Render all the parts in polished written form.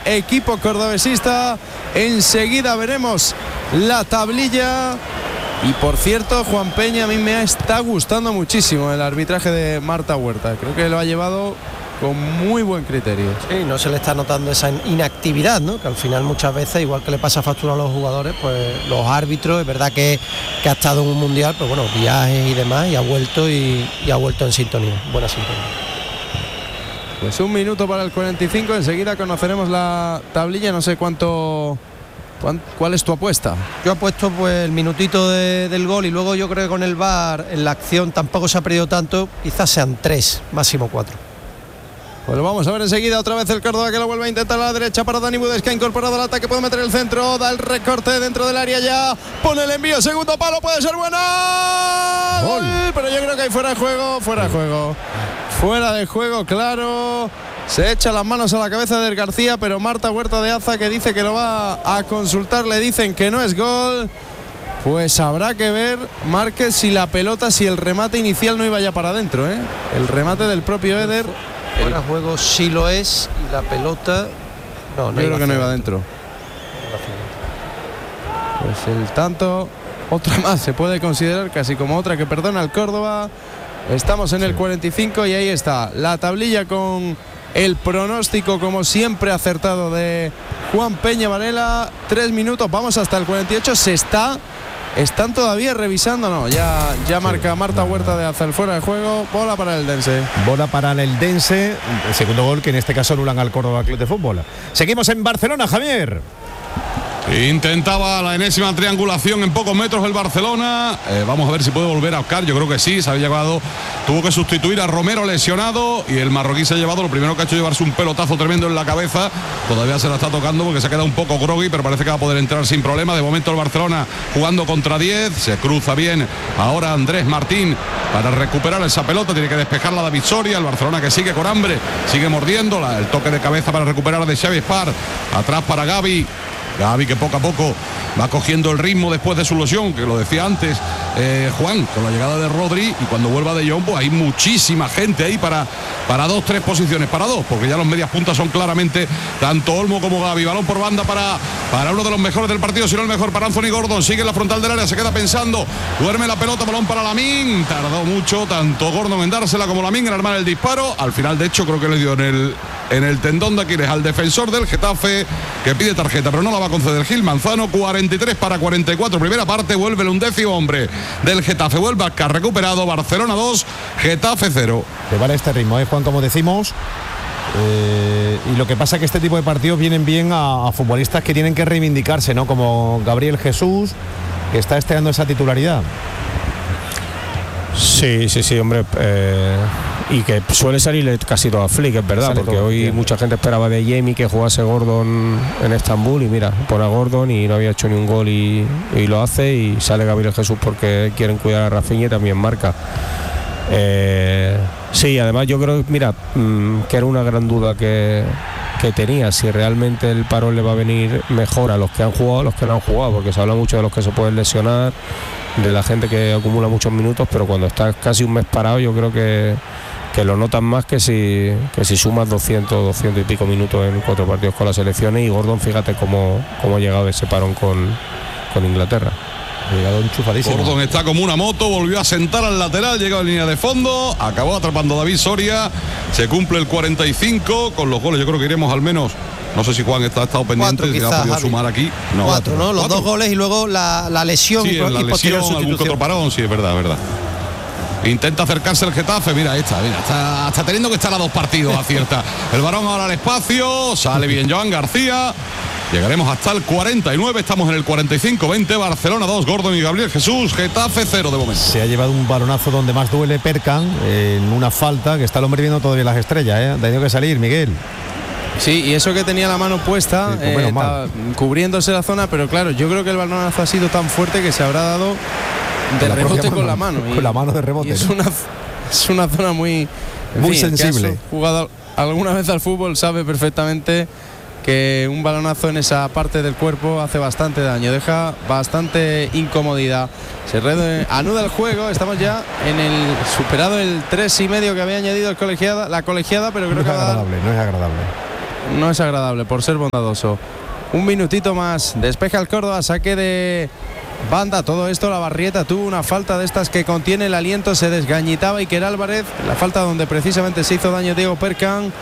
equipo cordobesista. Enseguida veremos la tablilla. Y por cierto, Juan Peña, a mí me está gustando muchísimo el arbitraje de Marta Huerta. Creo que lo ha llevado con muy buen criterio. Sí, no se le está notando esa inactividad, ¿no? Que al final muchas veces, igual que le pasa factura a los jugadores, pues los árbitros, es verdad que ha estado en un mundial, pues bueno, viajes y demás, y ha vuelto en sintonía, buena sintonía. Pues 1 minuto para el 45, enseguida conoceremos la tablilla, no sé ¿cuál es tu apuesta? Yo apuesto pues el minutito del gol, y luego yo creo que con el VAR en la acción tampoco se ha perdido tanto, quizás sean 3, máximo 4. Pues lo vamos a ver enseguida. Otra vez el Córdoba que lo vuelve a intentar a la derecha para Dani Budes, que ha incorporado el ataque, puede meter el centro, da el recorte dentro del área ya, pone el envío, segundo palo, puede ser buena. ¡Gol! Pero yo creo que hay fuera de juego, claro. Se echa las manos a la cabeza del García, pero Marta Huerta de Aza, que dice que lo va a consultar, le dicen que no es gol. Pues habrá que ver, Márquez, si el remate inicial no iba ya para adentro, ¿eh? El remate del propio Eder. Fuera juego sí lo es, y la pelota yo creo que no iba adentro. Pues el tanto, otra más se puede considerar casi como otra que perdona el Córdoba. Estamos en el 45 y ahí está la tablilla con el pronóstico como siempre acertado de Juan Peña Varela. 3 minutos, vamos hasta el 48. Están todavía revisando, no, ya marca Marta Huerta de Aza el fuera de juego. Bola para el Dense. Bola para el Dense, el segundo gol que en este caso anulan al Córdoba Club de Fútbol. Seguimos en Barcelona, Javier. Intentaba la enésima triangulación en pocos metros el Barcelona. Vamos a ver si puede volver a Oscar. Yo creo que sí, se había llevado, tuvo que sustituir a Romero lesionado, y el marroquí se ha llevado, lo primero que ha hecho es llevarse un pelotazo tremendo en la cabeza. Todavía se la está tocando porque se ha quedado un poco groggy, pero parece que va a poder entrar sin problema. De momento el Barcelona jugando contra 10, se cruza bien ahora Andrés Martín para recuperar esa pelota, tiene que despejarla David Soria. El Barcelona que sigue con hambre, sigue mordiéndola, el toque de cabeza para recuperar de Xavi Espar, atrás para Gavi que poco a poco va cogiendo el ritmo después de su lesión, que lo decía antes Juan, con la llegada de Rodri, y cuando vuelva De Jong, pues hay muchísima gente ahí para 2-3 posiciones, para 2, porque ya los medias puntas son claramente tanto Olmo como Gavi. Balón por banda para uno de los mejores del partido, si no el mejor, para Anthony Gordon, sigue en la frontal del área, se queda pensando, duerme la pelota, balón para Lamine, tardó mucho tanto Gordon en dársela como Lamine en armar el disparo. Al final, de hecho, creo que le dio en el tendón de Aquiles al defensor del Getafe, que pide tarjeta, pero no la va a conceder Gil Manzano. 43-44, primera parte, vuelve el 11º hombre del Getafe, vuelve a recuperado. Barcelona 2, Getafe 0. Te vale este ritmo, Juan, como decimos. Y lo que pasa es que este tipo de partidos vienen bien a futbolistas que tienen que reivindicarse, ¿no? Como Gabriel Jesús, que está estrenando esa titularidad. Sí, hombre, y que suele salir casi todo a Flick, es verdad, porque hoy mucha gente esperaba de Jamie que jugase Gordon en Estambul, y mira, pone a Gordon y no había hecho ni un gol y lo hace, y sale Gabriel Jesús porque quieren cuidar a Rafinha y también marca. Sí, además yo creo, mira, que era una gran duda que tenía, si realmente el parón le va a venir mejor a los que han jugado, a los que no han jugado, porque se habla mucho de los que se pueden lesionar, de la gente que acumula muchos minutos, pero cuando estás casi un mes parado, yo creo que lo notan más que si sumas 200 y pico minutos en 4 partidos con las selecciones. Y Gordon, fíjate cómo ha llegado ese parón con Inglaterra. Ha llegado enchufadísimo. Gordon está como una moto, volvió a sentar al lateral, llegó a línea de fondo, acabó atrapando a David Soria. Se cumple el 45 con los goles. Yo creo que iremos al menos, no sé si Juan ha estado pendiente, 4, si quizás, ha podido Javi. sumar aquí. No, 4, ¿no? Los 2 goles y luego la lesión, sí, y la posterior lesión, algún que sustitución. otro parón, sí, es verdad. Intenta acercarse el Getafe, mira, está teniendo que estar a 2 partidos, acierta el balón ahora al espacio, sale bien Joan García. Llegaremos hasta el 49, estamos en el 45-20, Barcelona 2, Gordon y Gabriel Jesús, Getafe 0 de momento. Se ha llevado un balonazo donde más duele Perkan, en una falta, que está el hombre viendo todavía las estrellas, Ha tenido que salir, Miguel. Sí, y eso que tenía la mano puesta, sí, pues cubriéndose la zona, pero claro, yo creo que el balonazo ha sido tan fuerte que se habrá dado de rebote con la mano. Con la mano de rebote. Y es una zona muy sensible. Que has jugado alguna vez al fútbol, sabe perfectamente que un balonazo en esa parte del cuerpo hace bastante daño, deja bastante incomodidad. Se anuda el juego, estamos ya en el superado el 3,5 que había añadido la colegiada, pero creo que no es agradable. no es agradable, por ser bondadoso. Un minutito más, despeja el Córdoba, saque de banda. Todo esto, la Barrieta tuvo una falta de estas que contiene el aliento, se desgañitaba Iker Álvarez, la falta donde precisamente se hizo daño Diego Perkan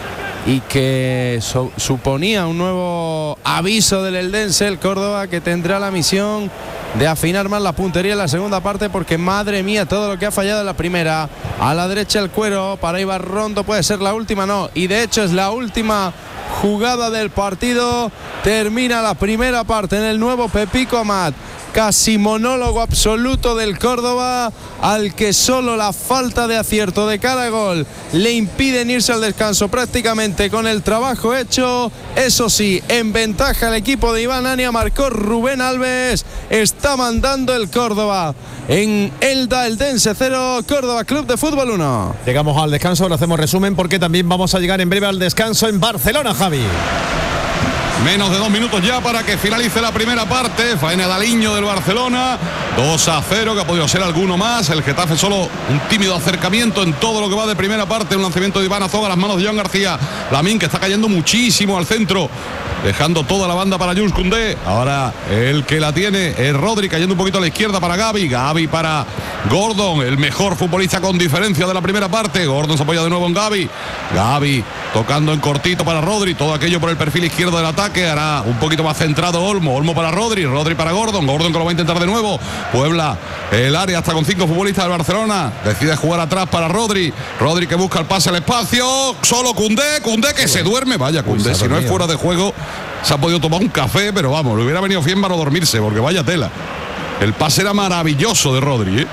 y que suponía un nuevo aviso del eldense, el Córdoba, que tendrá la misión de afinar más la puntería en la segunda parte, porque madre mía todo lo que ha fallado en la primera. A la derecha el Cuero para Ibar Rondo, puede ser la última, no, y de hecho es la última jugada del partido. Termina la primera parte en el nuevo Pepico Amat. Casi monólogo absoluto del Córdoba, al que solo la falta de acierto de cada gol le impiden irse al descanso prácticamente con el trabajo hecho. Eso sí, en ventaja el equipo de Iván Ania, marcó Rubén Alves. Está mandando el Córdoba en Elda, Eldense 0, Córdoba Club de Fútbol 1. Llegamos al descanso, ahora hacemos resumen porque también vamos a llegar en breve al descanso en Barcelona, Javi. Menos de 2 minutos ya para que finalice la primera parte. Faena de Aliño del Barcelona, 2-0, que ha podido ser alguno más. El Getafe solo un tímido acercamiento en todo lo que va de primera parte. Un lanzamiento de Iván Azoga a las manos de Joan García. Lamín, que está cayendo muchísimo al centro, dejando toda la banda para Jules Koundé. Ahora el que la tiene es Rodri, cayendo un poquito a la izquierda para Gavi. Gavi para Gordon, el mejor futbolista con diferencia de la primera parte. Gordon se apoya de nuevo en Gavi. Gavi tocando en cortito para Rodri. Todo aquello por el perfil izquierdo del ataque. Hará un poquito más centrado Olmo. Olmo para Rodri. Rodri para Gordon. Gordon que lo va a intentar de nuevo. Puebla el área hasta con 5 futbolistas del Barcelona. Decide jugar atrás para Rodri. Rodri que busca el pase al espacio. Solo Koundé. Koundé que se duerme. Vaya Koundé, si no es fuera de juego, se ha podido tomar un café, pero vamos, le hubiera venido bien para no dormirse, porque vaya tela. El pase era maravilloso de Rodri, ¿eh?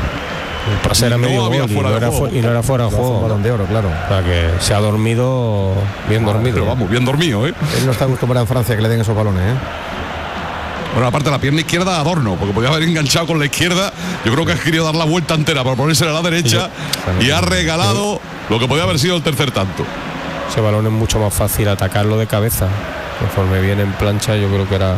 El pase era medio gol y no era fuera de juego. Balón de oro, claro. O sea que se ha dormido bien dormido. Pero vamos, bien dormido, ¿eh? Él no está acostumbrado en Francia que le den esos balones, ¿eh? Bueno, aparte la pierna izquierda adorno, porque podía haber enganchado con la izquierda. Yo creo que ha querido dar la vuelta entera para ponerse a la derecha y ha regalado lo que podía haber sido el tercer tanto. Ese balón es mucho más fácil atacarlo de cabeza. Conforme viene en plancha, yo creo que era,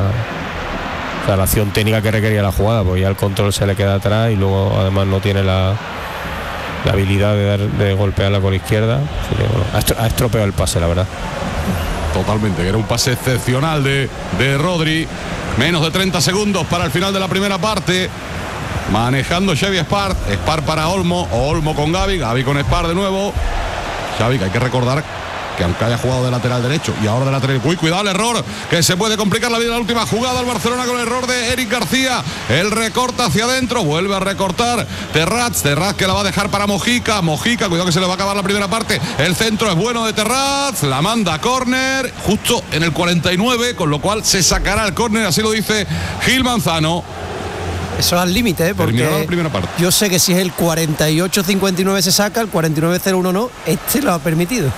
o sea, la acción técnica que requería la jugada, porque ya el control se le queda atrás y luego además no tiene la habilidad de golpearla con la izquierda. Así que, bueno, ha estropeado el pase, la verdad. Totalmente, que era un pase excepcional de Rodri. Menos de 30 segundos para el final de la primera parte. Manejando Xavi Espar. Espar para Olmo. Olmo con Gavi. Gavi con Espar de nuevo. Xavi, que hay que recordar que aunque haya jugado de lateral derecho y ahora de lateral, cuidado el error, que se puede complicar la vida en la última jugada al Barcelona con el error de Eric García. El recorta hacia adentro, vuelve a recortar Terraz que la va a dejar para Mojica, cuidado que se le va a acabar la primera parte. El centro es bueno de Terraz, la manda a córner justo en el 49, con lo cual se sacará el córner, así lo dice Gil Manzano. Eso es al límite, porque la primera parte. Yo sé que si es el 48-59 se saca, el 49-01 no, este lo ha permitido.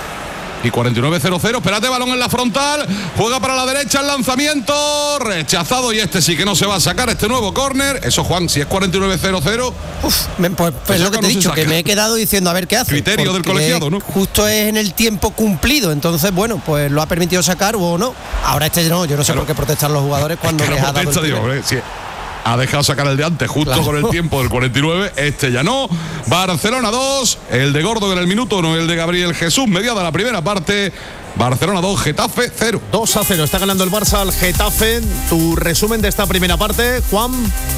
Y 49-0-0, espérate, balón en la frontal, juega para la derecha, el lanzamiento rechazado, y este sí que no se va a sacar, este nuevo córner. Eso, Juan, si es 49-0-0, pues lo que te he dicho, que me he quedado diciendo a ver qué hace. Criterio del colegiado, ¿no? Justo es en el tiempo cumplido, entonces bueno, pues lo ha permitido sacar o no. Ahora este no, yo no sé por qué protestan los jugadores cuando les ha dado el ha dejado sacar el de antes justo claro, con el tiempo del 49, este ya no. Barcelona 2, el de Gordo en el minuto 1, el de Gabriel Jesús, mediada la primera parte. Barcelona 2, Getafe 0. 2-0, está ganando el Barça al Getafe. Tu resumen de esta primera parte, Juan.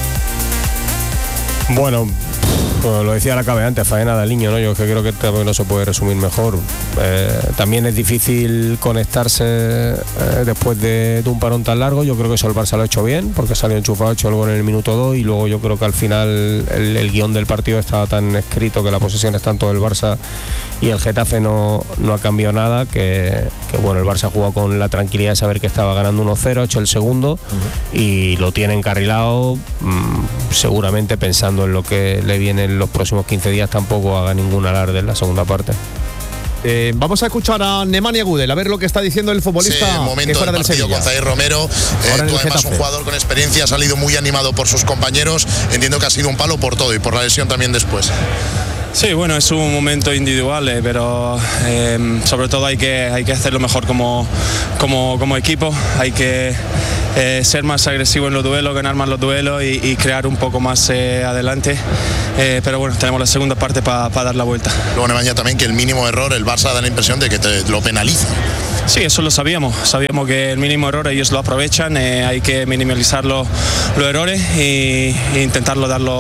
Bueno, lo decía la cabe antes, faena de Aliño, ¿no? Yo creo que también no se puede resumir mejor. También es difícil conectarse después de un parón tan largo. Yo creo que eso el Barça lo ha hecho bien, porque salió enchufado, ha hecho algo en el minuto 2 y luego yo creo que al final el guión del partido estaba tan escrito que la posesión es tanto del Barça y el Getafe no ha cambiado nada, que bueno, el Barça ha jugado con la tranquilidad de saber que estaba ganando 1-0, ha hecho el segundo y lo tiene encarrilado, seguramente pensando en lo que le viene en los próximos 15 días, tampoco haga ningún alarde en la segunda parte. Vamos a escuchar a Nemanja Gudel, a ver lo que está diciendo el futbolista. Sí, momento del partido con Zaire Romero. Tú además un jugador con experiencia, ha salido muy animado por sus compañeros. Entiendo que ha sido un palo por todo y por la lesión también después. Sí, bueno, es un momento individual, pero sobre todo hay que hacerlo mejor como equipo. Hay que ser más agresivo en los duelos, ganar más los duelos y crear un poco más adelante. Pero bueno, tenemos la segunda parte para dar la vuelta. Luego Nemanja también que el mínimo error, el Barça da la impresión de que te lo penaliza. Sí, eso lo sabíamos que el mínimo error ellos lo aprovechan, hay que minimizar los errores e intentarlo dar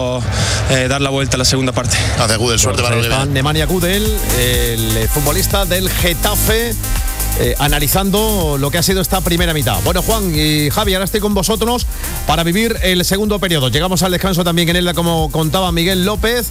la vuelta a la segunda parte. Gracias, Gudel, suerte para el Nemanja Gudel, el futbolista del Getafe, analizando lo que ha sido esta primera mitad. Bueno, Juan y Javi, ahora estoy con vosotros para vivir el segundo periodo. Llegamos al descanso también en él, como contaba Miguel López.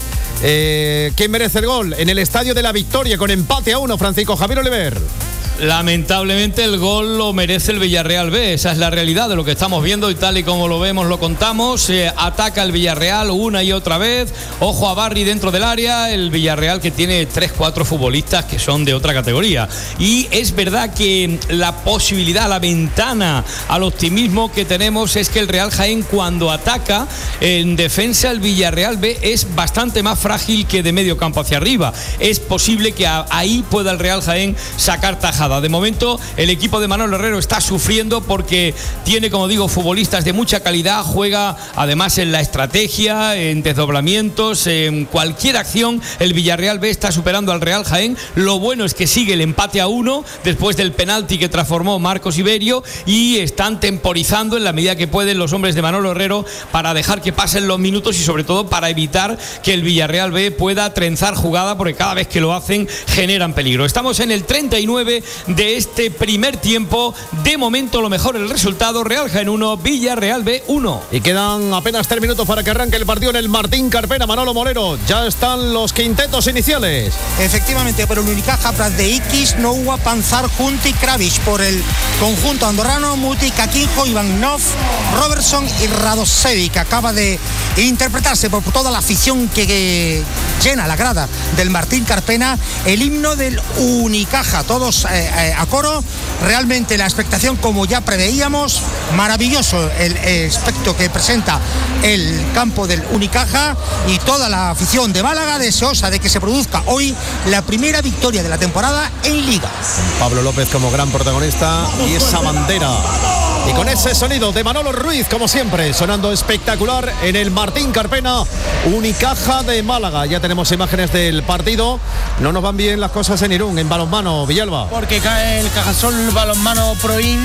¿Quién merece el gol? En el Estadio de la Victoria, con empate a 1, Francisco Javier Oliver. Lamentablemente el gol lo merece el Villarreal B, esa es la realidad de lo que estamos viendo y tal y como lo vemos lo contamos. Ataca el Villarreal una y otra vez, ojo a Barry dentro del área, el Villarreal que tiene 3-4 futbolistas que son de otra categoría, y es verdad que la posibilidad, la ventana al optimismo que tenemos es que el Real Jaén, cuando ataca en defensa, el Villarreal B es bastante más frágil que de medio campo hacia arriba. Es posible que ahí pueda el Real Jaén sacar tajada. De momento el equipo de Manolo Herrero está sufriendo porque tiene, como digo, futbolistas de mucha calidad, juega además en la estrategia, en desdoblamientos, en cualquier acción. El Villarreal B está superando al Real Jaén. Lo bueno es que sigue el empate a 1 después del penalti que transformó Marcos Iberio, y están temporizando en la medida que pueden los hombres de Manolo Herrero para dejar que pasen los minutos y sobre todo para evitar que el Villarreal B pueda trenzar jugada, porque cada vez que lo hacen generan peligro. Estamos en el 39 de este primer tiempo. De momento lo mejor el resultado: Real Jaén 1, Villarreal B 1. Y quedan apenas 3 minutos para que arranque el partido en el Martín Carpena. Manolo Moreno, ya están los quintetos iniciales. Efectivamente, por el Unicaja, Pratdeikis, Noua, Panzar, Junti, Kravic. Por el conjunto andorrano, Muti, Kakinjo, Ivanov, Robertson y Radosevic. Acaba de interpretarse por toda la afición que llena la grada del Martín Carpena el himno del Unicaja. Todos a coro. Realmente la expectación, como ya preveíamos, maravilloso el aspecto que presenta el campo del Unicaja, y toda la afición de Málaga deseosa de que se produzca hoy la primera victoria de la temporada en Liga. Pablo López como gran protagonista y esa bandera. Y con ese sonido de Manolo Ruiz, como siempre, sonando espectacular en el Martín Carpena, Unicaja de Málaga. Ya tenemos imágenes del partido. No nos van bien las cosas en Irún, en balonmano, Villalba. Porque cae el Cajasol Balonmano Proin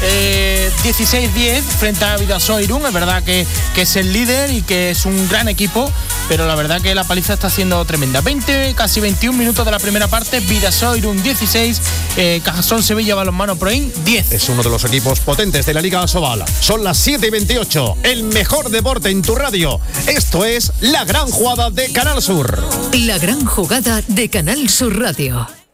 16-10 frente a Vidasoa Irún. Es verdad que es el líder y que es un gran equipo, pero la verdad que la paliza está siendo tremenda. 20, casi 21 minutos de la primera parte. Vidasoa Irún 16, Cajasol Sevilla Balonmano Proin 10. Es uno de los equipos potentes de la Liga Asobal. Son las 7:28. El mejor deporte en tu radio. Esto es La Gran Jugada de Canal Sur. La Gran Jugada de Canal Sur Radio.